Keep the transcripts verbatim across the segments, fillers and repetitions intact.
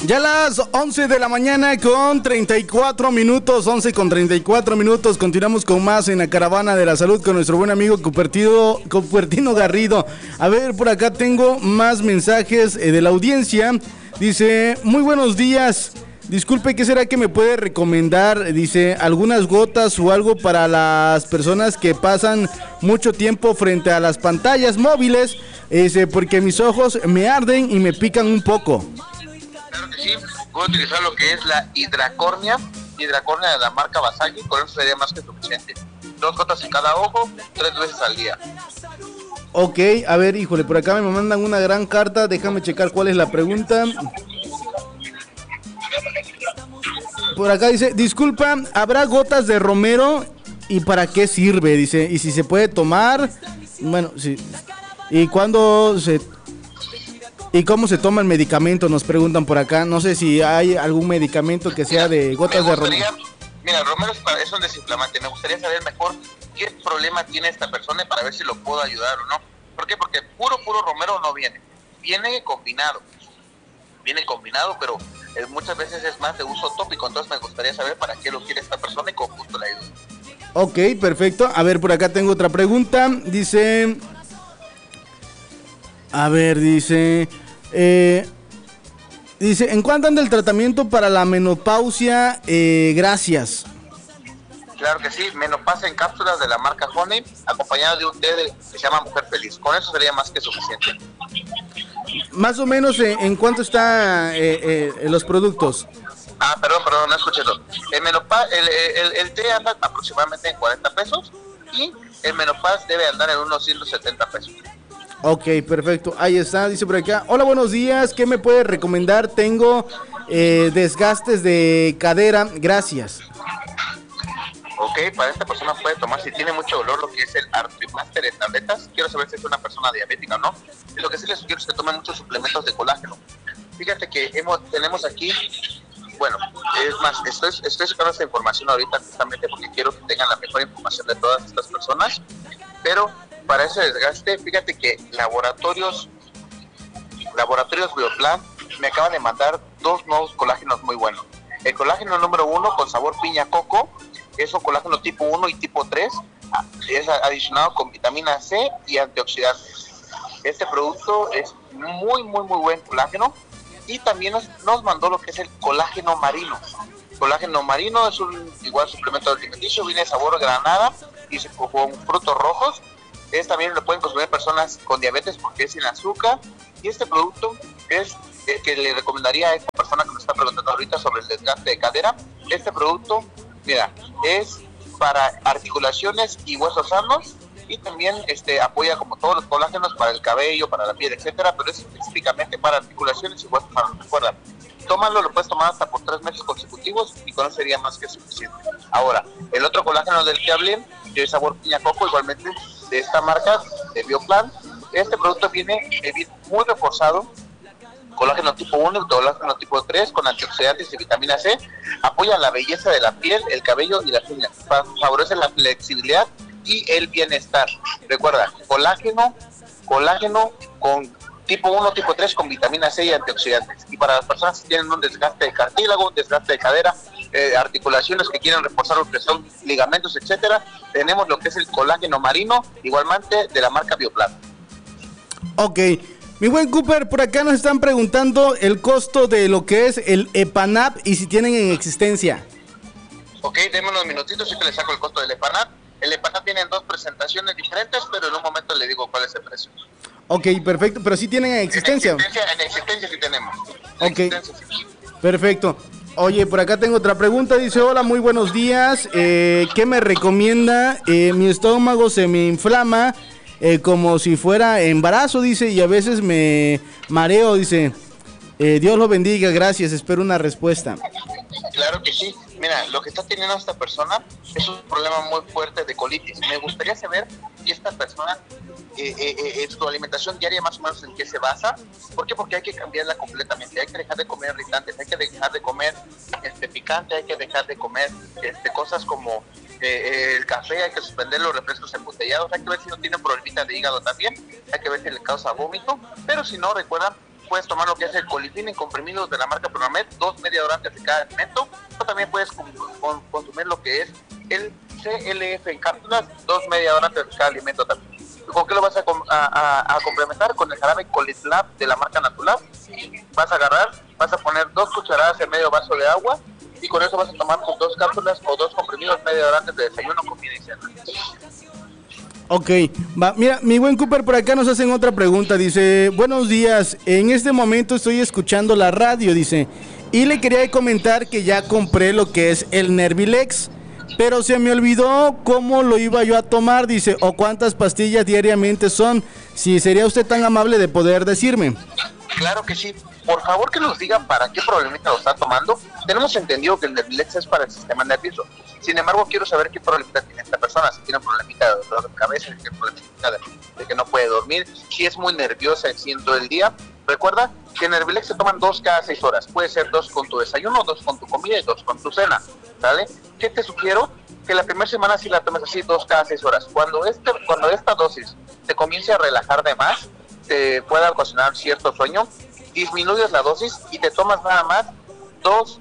Ya las once de la mañana con treinta y cuatro minutos, once con treinta y cuatro minutos, continuamos con más en la Caravana de la Salud con nuestro buen amigo Cupertino, Cupertino Garrido. A ver, por acá tengo más mensajes eh, de la audiencia. Dice, muy buenos días, disculpe, ¿qué será que me puede recomendar? Dice, algunas gotas o algo para las personas que pasan mucho tiempo frente a las pantallas móviles, dice, porque mis ojos me arden y me pican un poco. Claro que sí, puedo utilizar lo que es la hidracornia, hidracornia de la marca Basagi, con eso sería más que suficiente. Dos gotas en cada ojo, tres veces al día. Ok, a ver, híjole, por acá me mandan una gran carta, déjame checar cuál es la pregunta. Por acá dice, disculpa, ¿habrá gotas de romero y para qué sirve? Dice, y si se puede tomar, bueno, sí. ¿Y cuándo se... ¿Y cómo se toma el medicamento? Nos preguntan por acá. No sé si hay algún medicamento que sea de gotas de romero. Mira, el romero es, para, es un desinflamante. Me gustaría saber mejor qué problema tiene esta persona para ver si lo puedo ayudar o no. ¿Por qué? Porque puro, puro romero no viene. Viene combinado. Viene combinado, pero eh, muchas veces es más de uso tópico. Entonces me gustaría saber para qué lo quiere esta persona y con gusto le ayudo. Ok, perfecto. A ver, por acá tengo otra pregunta. Dice... A ver, dice... Eh, dice, ¿en cuánto anda el tratamiento para la menopausia? Eh, gracias. Claro que sí, menopausia en cápsulas de la marca Honey, acompañado de un té de, que se llama Mujer Feliz. Con eso sería más que suficiente. Más o menos, ¿en, en cuánto están eh, eh, los productos? Ah, perdón, perdón, no escuché todo. El, menopaz, el, el, el té anda aproximadamente en cuarenta pesos y el menopaz debe andar en unos ciento setenta pesos. Ok, perfecto, ahí está, dice por acá. Hola, buenos días, ¿qué me puede recomendar? Tengo eh, desgastes de cadera, gracias. Ok, para esta persona puede tomar, si tiene mucho dolor, lo que es el Artrimaster en tabletas. Quiero saber si es una persona diabética o no. Y lo que sí les sugiero es que tomen muchos suplementos de colágeno. Fíjate que hemos, tenemos aquí, bueno, es más, estoy, estoy sacando esta información ahorita justamente porque quiero que tengan la mejor información de todas estas personas, pero para ese desgaste, fíjate que laboratorios, laboratorios Bioplan me acaban de mandar dos nuevos colágenos muy buenos. El colágeno número uno con sabor piña coco, es un colágeno tipo uno y tipo tres, es adicionado con vitamina C y antioxidantes. Este producto es muy, muy, muy buen colágeno. Y también nos, nos mandó lo que es el colágeno marino. Colágeno marino es un igual suplemento alimenticio, viene de sabor granada y con frutos rojos. Es también lo pueden consumir personas con diabetes porque es sin azúcar. Y este producto es el que le recomendaría a esta persona que nos está preguntando ahorita sobre el desgaste de cadera. Este producto, mira, es para articulaciones y huesos sanos. Y también este apoya como todos los colágenos para el cabello, para la piel, etcétera, pero es específicamente para articulaciones y huesos sanos. Recuerda, tómalo, lo puedes tomar hasta por tres meses consecutivos y con eso sería más que suficiente. Ahora, el otro colágeno del que hablé, que es sabor piña coco, igualmente de esta marca, de Bioplan. Este producto viene, viene muy reforzado, colágeno tipo uno y colágeno tipo tres con antioxidantes y vitamina C, apoya la belleza de la piel, el cabello y las uñas, favorece la flexibilidad y el bienestar. Recuerda, colágeno, colágeno con tipo uno, tipo tres con vitamina C y antioxidantes. Y para las personas que tienen un desgaste de cartílago, un desgaste de cadera, eh, articulaciones que quieren reforzar lo que son ligamentos, etcétera, tenemos lo que es el colágeno marino, igualmente de la marca Bioplan. Ok, mi buen Cooper, por acá nos están preguntando el costo de lo que es el Epanap y si tienen en existencia. Ok, denme unos minutitos y que le saco el costo del Epanap. El Epanap tiene dos presentaciones diferentes, pero en un momento le digo cuál es el precio. Ok, perfecto, pero sí tienen en existencia. En existencia, en existencia sí tenemos. En ok, sí. Perfecto. Oye, por acá tengo otra pregunta, dice, hola, muy buenos días, eh, ¿qué me recomienda? Eh, mi estómago se me inflama eh, como si fuera embarazo, dice, y a veces me mareo, dice, eh, Dios lo bendiga, gracias, espero una respuesta. Claro que sí. Mira, lo que está teniendo esta persona es un problema muy fuerte de colitis. Me gustaría saber si esta persona, eh, eh, eh, su alimentación diaria más o menos en qué se basa. ¿Por qué? Porque hay que cambiarla completamente. Hay que dejar de comer irritantes, hay que dejar de comer este picante, hay que dejar de comer este cosas como eh, el café, hay que suspender los refrescos embotellados. Hay que ver si no tiene problemita de hígado también. Hay que ver si le causa vómito. Pero si no, recuerda puedes tomar lo que es el colifín en comprimidos de la marca Pronamed, dos media hora antes de cada alimento, o también puedes con, con, consumir lo que es el C L F en cápsulas, dos media hora antes de cada alimento también. ¿Con qué lo vas a, a, a complementar? Con el jarabe Colislab de la marca Natulab. Vas a agarrar, vas a poner dos cucharadas en medio vaso de agua y con eso vas a tomar tus dos cápsulas o dos comprimidos media hora antes de desayuno, comida y cena. Ok, va, mira, mi buen Cooper, por acá nos hacen otra pregunta, dice, buenos días, en este momento estoy escuchando la radio, dice, y le quería comentar que ya compré lo que es el Nervilex, pero se me olvidó cómo lo iba yo a tomar, dice, o cuántas pastillas diariamente son, si sería usted tan amable de poder decirme. Claro que sí, por favor que nos digan para qué problemita lo está tomando. Tenemos entendido que el Nervilex es para el sistema nervioso. Sin embargo, quiero saber qué problemita tiene esta persona. Si tiene un problemita de dolor de cabeza, si tiene un problemita de, de que no puede dormir, si es muy nerviosa en todo el día. Recuerda que Nervilex se toman dos cada seis horas. Puede ser dos con tu desayuno, dos con tu comida y dos con tu cena. ¿Sale? ¿Qué te sugiero? Que la primera semana sí la tomes así, dos cada seis horas. Cuando, este, cuando esta dosis te comience a relajar de más, te pueda ocasionar cierto sueño, disminuyes la dosis y te tomas nada más dos,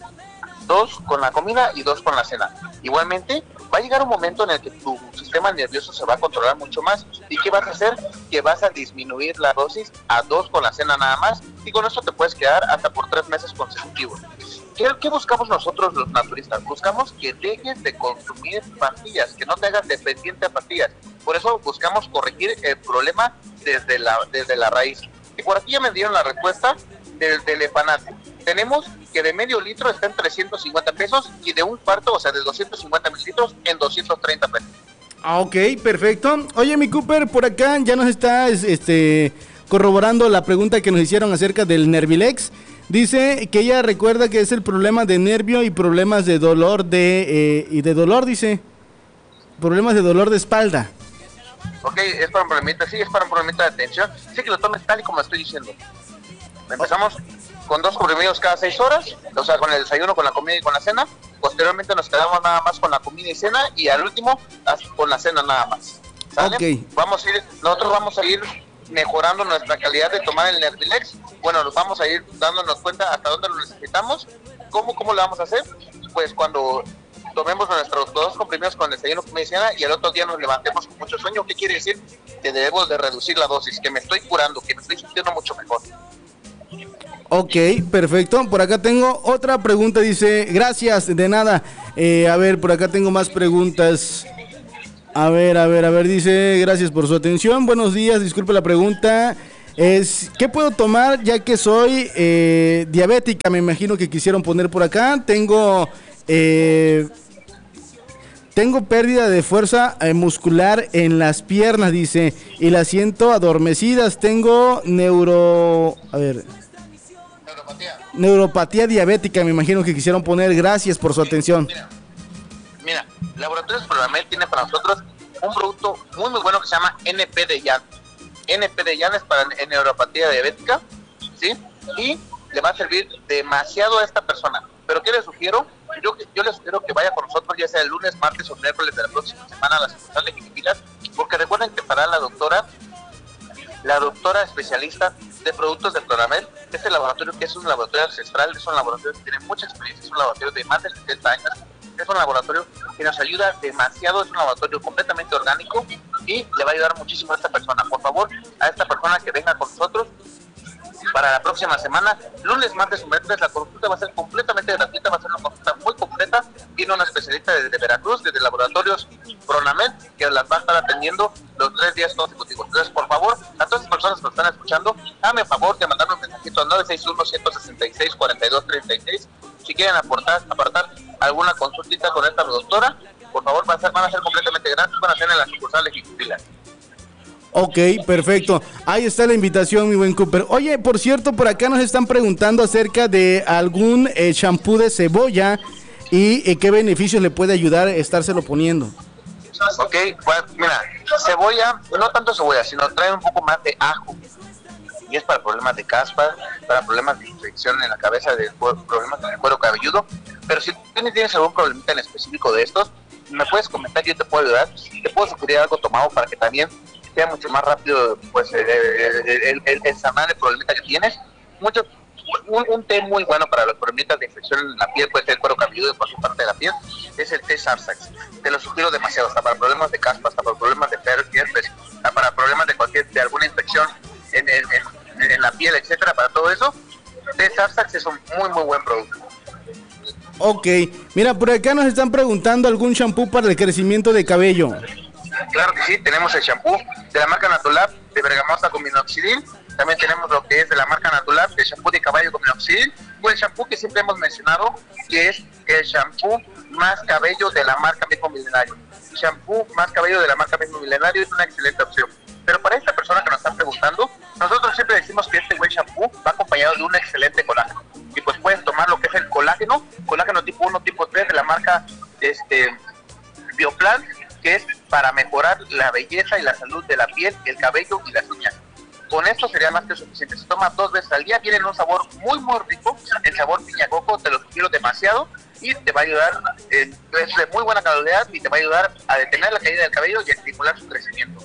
dos con la comida y dos con la cena. Igualmente, va a llegar un momento en el que tu sistema nervioso se va a controlar mucho más. ¿Y qué vas a hacer? Que vas a disminuir la dosis a dos con la cena nada más y con eso te puedes quedar hasta por tres meses consecutivos. ¿Qué, ¿Qué buscamos nosotros los naturistas? Buscamos que dejes de consumir pastillas, que no te hagas dependiente a pastillas. Por eso buscamos corregir el problema desde la, desde la raíz. Y por aquí ya me dieron la respuesta del Telefanate. Tenemos que de medio litro está en trescientos cincuenta pesos y de un cuarto, o sea, de doscientos cincuenta mililitros en doscientos treinta pesos. Ah, ok, perfecto. Oye, mi Cooper, por acá ya nos está este, corroborando la pregunta que nos hicieron acerca del Nervilex. Dice que ella recuerda que es el problema de nervio y problemas de dolor de... Eh, y de dolor, dice. Problemas de dolor de espalda. Ok, es para un problemita, sí, es para un problemita de tensión. Sí que lo tomes tal y como estoy diciendo. Empezamos con dos comprimidos cada seis horas, o sea, con el desayuno, con la comida y con la cena. Posteriormente nos quedamos nada más con la comida y cena y al último con la cena nada más. ¿Sale? Okay. Vamos a ir, nosotros vamos a ir mejorando nuestra calidad de tomar el Nervilex. Bueno, nos vamos a ir dándonos cuenta hasta dónde lo necesitamos. ¿Cómo, cómo lo vamos a hacer? Pues cuando tomemos nuestros dos comprimidos con el desayuno, comida y cena y el otro día nos levantemos con mucho sueño. ¿Qué quiere decir? Que debemos de reducir la dosis, que me estoy curando, que me estoy sintiendo mucho mejor. Ok, perfecto. Por acá tengo otra pregunta, dice, gracias, de nada. Eh, a ver, por acá tengo más preguntas. A ver, a ver, a ver, dice, gracias por su atención. Buenos días, disculpe la pregunta. Es, ¿qué puedo tomar ya que soy eh, diabética? Me imagino que quisieron poner por acá. Tengo... Eh, Tengo pérdida de fuerza eh, muscular en las piernas, dice, y las siento adormecidas. Tengo neuro... A ver... Neuropatía. Neuropatía diabética, me imagino que quisieron poner. Gracias por su atención. Mira, mira Laboratorios Pronamed tiene para nosotros un producto muy muy bueno que se llama N P de Yan. N P de Yan es para neuropatía diabética, ¿sí? Y le va a servir demasiado a esta persona. ¿Pero qué le sugiero? Yo, yo les sugiero que vaya con nosotros ya sea el lunes, martes o miércoles de la próxima semana a la sucursal de Jiquipilas, porque recuerden que para la doctora, la doctora especialista de productos de Pronamed, este laboratorio que es un laboratorio ancestral, es un laboratorio que tiene mucha experiencia, es un laboratorio de más de setenta años, es un laboratorio que nos ayuda demasiado, es un laboratorio completamente orgánico y le va a ayudar muchísimo a esta persona. Por favor, a esta persona que venga con nosotros para la próxima semana, lunes, martes o miércoles, la consulta va a ser completamente gratuita, va a ser una consulta muy completa. Viene una especialista desde Veracruz, desde Laboratorios Pronamed, que las va a estar atendiendo los tres días consecutivos. Entonces, por favor, a todas las personas que nos están escuchando, háganme favor de mandarme un mensajito al nueve seis uno, uno seis seis, cuatro dos tres seis. Si quieren aportar, apartar alguna consultita con esta doctora, por favor, van a ser, van a ser completamente gratis, van a ser en la sucursal de Jiquipilas. Ok, perfecto. Ahí está la invitación, mi buen Cooper. Oye, por cierto, por acá nos están preguntando acerca de algún eh, shampoo de cebolla y eh, qué beneficios le puede ayudar a estárselo poniendo. Ok, pues mira, cebolla, no tanto cebolla, sino trae un poco más de ajo. Y es para problemas de caspa, para problemas de infección en la cabeza, de problemas en el cuero cabelludo. Pero si tienes algún problemita en específico de estos, me puedes comentar, yo te puedo ayudar. Te puedo sugerir algo tomado para que también sea mucho más rápido pues el, el, el, el sanar el problemita que tienes. Mucho, un, un té muy bueno para los problemitas de infección en la piel, puede ser el cuero cabelludo de cualquier parte de la piel, es el té Sarsax. Te lo sugiero demasiado, hasta para problemas de caspa, hasta para problemas de herpes, hasta para problemas de cualquier, de alguna infección en, en, en, en la piel, etcétera. Para todo eso, té Sarsax es un muy muy buen producto. Ok, mira, por acá nos están preguntando algún shampoo para el crecimiento de cabello. Claro que sí, tenemos el shampoo de la marca Natulab de bergamosa con minoxidil. También tenemos lo que es de la marca Natulab, el shampoo de caballo con minoxidil, o el shampoo que siempre hemos mencionado, que es el shampoo más cabello de la marca Mismo Milenario. El shampoo más cabello de la marca Mismo Milenario es una excelente opción. Pero para esta persona que nos está preguntando, nosotros siempre decimos que este buen shampoo va acompañado de un excelente colágeno. Y pues pueden tomar lo que es el colágeno, colágeno tipo uno, tipo tres de la marca este, Bioplan, que es para mejorar la belleza y la salud de la piel, el cabello y las uñas. Con esto sería más que suficiente. Se toma dos veces al día, viene en un sabor muy muy rico, el sabor piña coco, te lo sugiero demasiado y te va a ayudar, eh, es de muy buena calidad y te va a ayudar a detener la caída del cabello y a estimular su crecimiento.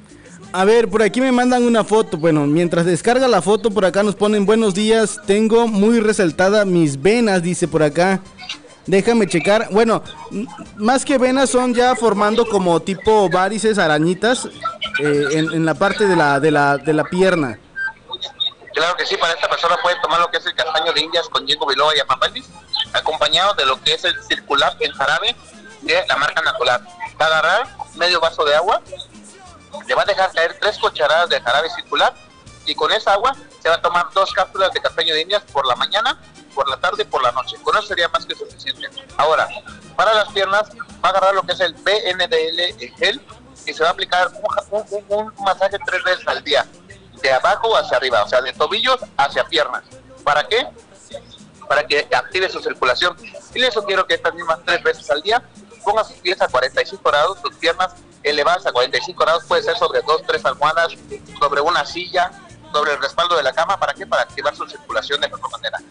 A ver, por aquí me mandan una foto. Bueno, mientras descarga la foto, por acá nos ponen buenos días. Tengo muy resaltada mis venas, dice por acá. Déjame checar. Bueno, más que venas son ya formando como tipo varices, arañitas eh, en, en la parte de la, de la de la pierna. Claro que sí, para esta persona puede tomar lo que es el castaño de Indias con ginkgo biloba y amapaldis, acompañado de lo que es el Circulab en jarabe de la marca Natulab. Va a agarrar medio vaso de agua, le va a dejar caer tres cucharadas de jarabe Circulab y con esa agua se va a tomar dos cápsulas de castaño de Indias por la mañana, por la tarde y por la noche. Con eso sería más que suficiente. Ahora, para las piernas va a agarrar lo que es el B N D L gel y se va a aplicar un, un, un masaje tres veces al día, de abajo hacia arriba, o sea, de tobillos hacia piernas. ¿Para qué? Para que active su circulación. Y les sugiero que estas mismas tres veces al día ponga sus pies a cuarenta y cinco grados, sus piernas elevadas a cuarenta y cinco grados, puede ser sobre dos, tres almohadas, sobre una silla, sobre el respaldo de la cama. ¿Para qué? Para activar su circulación de mejor manera.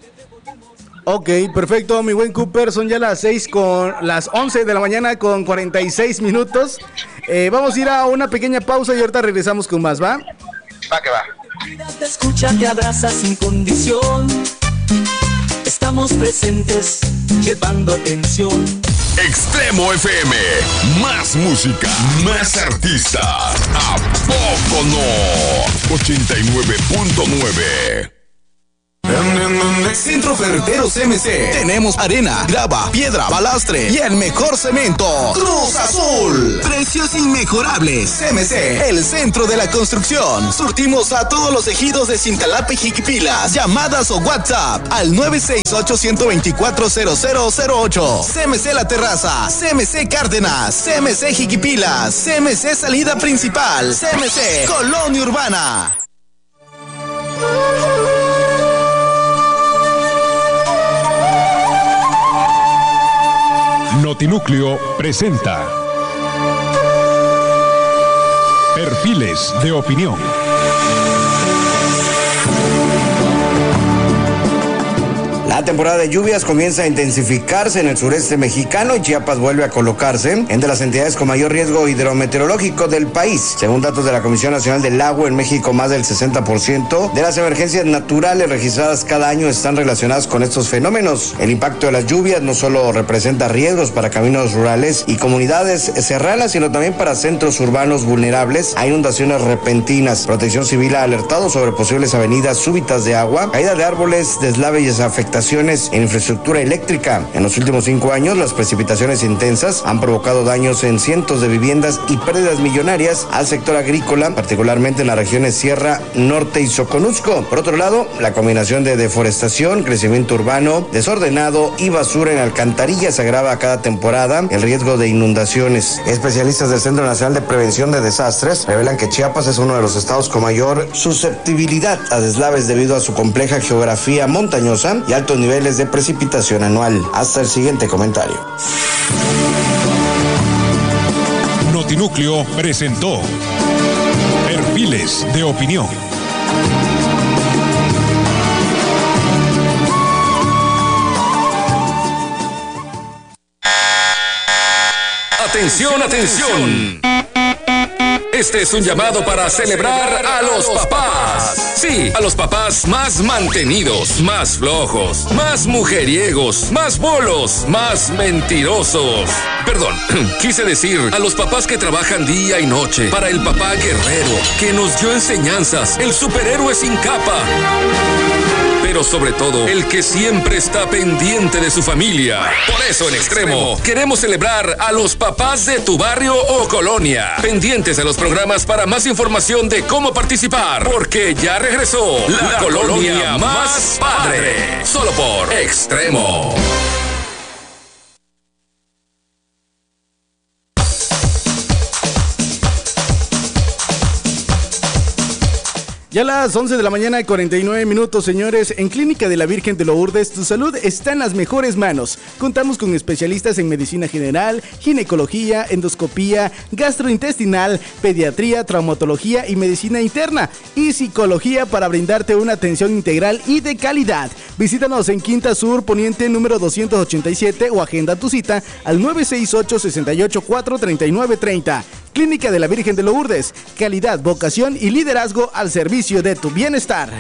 Ok, perfecto, mi buen Cooper, son ya las seis con las once de la mañana con cuarenta y seis minutos. Eh, vamos a ir a una pequeña pausa y ahorita regresamos con más, ¿va? Va que va. Te escucha, te abraza sin condición. Estamos presentes, llevando atención. Extremo F M, más música, más artistas. ¿A poco no? ochenta y nueve punto nueve. Centro Ferreteros M C. Tenemos arena, grava, piedra, balastre y el mejor cemento. Cruz Azul. Precios inmejorables. M C, el centro de la construcción. Surtimos a todos los ejidos de Cintalapa y Jiquipilas. Llamadas o WhatsApp al nueve seis ocho, uno dos cuatro, cero cero cero ocho. C M C La Terraza. C M C Cárdenas. C M C Jiquipilas. C M C Salida Principal. C M C Colonia Urbana. Notinúcleo presenta Perfiles de Opinión. La temporada de lluvias comienza a intensificarse en el sureste mexicano y Chiapas vuelve a colocarse entre las entidades con mayor riesgo hidrometeorológico del país. Según datos de la Comisión Nacional del Agua, en México más del sesenta por ciento de las emergencias naturales registradas cada año están relacionadas con estos fenómenos. El impacto de las lluvias no solo representa riesgos para caminos rurales y comunidades serranas, sino también para centros urbanos vulnerables a inundaciones repentinas. Protección Civil ha alertado sobre posibles avenidas súbitas de agua, caída de árboles, deslaves y afectaciones en infraestructura eléctrica. En los últimos cinco años, las precipitaciones intensas han provocado daños en cientos de viviendas y pérdidas millonarias al sector agrícola, particularmente en las regiones Sierra, Norte y Soconusco. Por otro lado, la combinación de deforestación, crecimiento urbano, desordenado y basura en alcantarillas agrava a cada temporada el riesgo de inundaciones. Especialistas del Centro Nacional de Prevención de Desastres revelan que Chiapas es uno de los estados con mayor susceptibilidad a deslaves debido a su compleja geografía montañosa y altos niveles de precipitación anual. Hasta el siguiente comentario. Notinúcleo presentó Perfiles de Opinión. Atención, atención. Este es un llamado para celebrar a los papás. Sí, a los papás más mantenidos, más flojos, más mujeriegos, más bolos, más mentirosos. Perdón, quise decir a los papás que trabajan día y noche, para el papá guerrero, que nos dio enseñanzas, el superhéroe sin capa. Pero sobre todo, el que siempre está pendiente de su familia. Por eso, en Extremo, queremos celebrar a los papás de tu barrio o colonia. Pendientes a los programas para más información de cómo participar, porque ya regresó la, la colonia, colonia más padre. Solo por Extremo. Ya a las once de la mañana, cuarenta y nueve minutos, señores. En Clínica de la Virgen de Lourdes, tu salud está en las mejores manos. Contamos con especialistas en medicina general, ginecología, endoscopía, gastrointestinal, pediatría, traumatología y medicina interna, y psicología para brindarte una atención integral y de calidad. Visítanos en Quinta Sur Poniente número doscientos ochenta y siete o agenda tu cita al nueve seis ocho, seis ocho cuatro, tres nueve tres cero. Clínica de la Virgen de Lourdes, calidad, vocación y liderazgo al servicio de tu bienestar.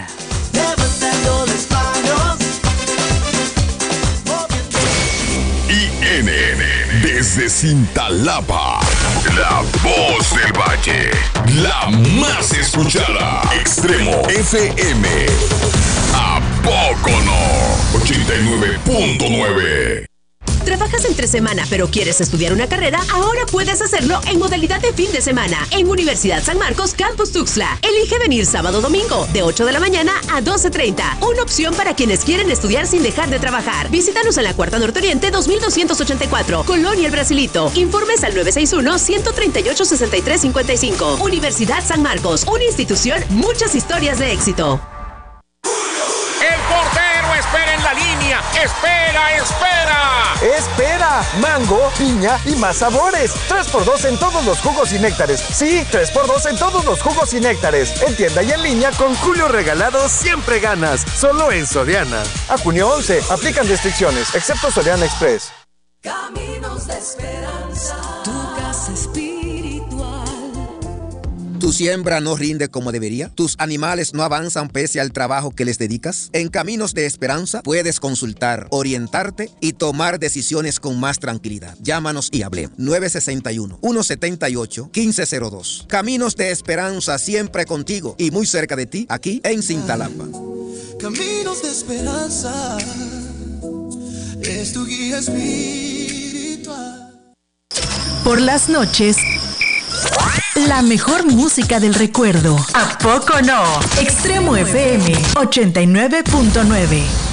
I N N desde Cintalapa, la voz del valle, la más escuchada. Extremo F M. ¿A poco no? ochenta y nueve punto nueve. ¿Trabajas entre semana pero quieres estudiar una carrera? Ahora puedes hacerlo en modalidad de fin de semana en Universidad San Marcos Campus Tuxtla. Elige venir sábado o domingo de ocho de la mañana a doce treinta. Una opción para quienes quieren estudiar sin dejar de trabajar. Visítanos en la Cuarta Norte-Oriente dos mil doscientos ochenta y cuatro, Colonia El Brasilito. Informes al nueve seis uno, uno tres ocho, seis tres cinco cinco. Universidad San Marcos, una institución, muchas historias de éxito. El portero espera en la línea. Espera, espera. Espera. Mango, piña y más sabores. tres por dos en todos los jugos y néctares. Sí, tres por dos en todos los jugos y néctares. En tienda y en línea con Julio Regalado siempre ganas. Solo en Soriana. A junio once. Aplican restricciones, excepto Soriana Express. Caminos de esperanza. Tu casa espiritual. ¿Tu siembra no rinde como debería? ¿Tus animales no avanzan pese al trabajo que les dedicas? En Caminos de Esperanza puedes consultar, orientarte y tomar decisiones con más tranquilidad. Llámanos y hablemos. nueve seis uno, uno siete ocho, uno cinco cero dos. Caminos de Esperanza, siempre contigo y muy cerca de ti, aquí en Cintalapa. Caminos de Esperanza es tu guía espiritual. Por las noches, la mejor música del recuerdo. ¿A poco no? Extremo F M ochenta y nueve punto nueve.